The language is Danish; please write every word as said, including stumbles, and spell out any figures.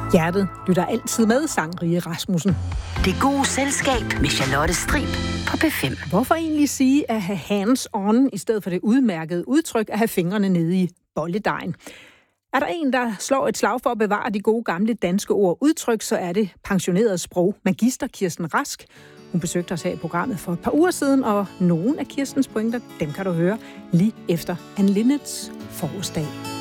Hjertet lytter altid med, sang Rie Rasmussen. Det gode selskab med Charlotte Strib på P fem. Hvorfor egentlig sige at have hands on, i stedet for det udmærkede udtryk at have fingrene nede i bolledejen? Er der en, der slår et slag for at bevare de gode gamle danske ord og udtryk, så er det pensioneret sprogmagister Kirsten Rask. Hun besøgte os her i programmet for et par uger siden, og nogle af Kirstens pointer, dem kan du høre lige efter Anne Linnets forårsdag.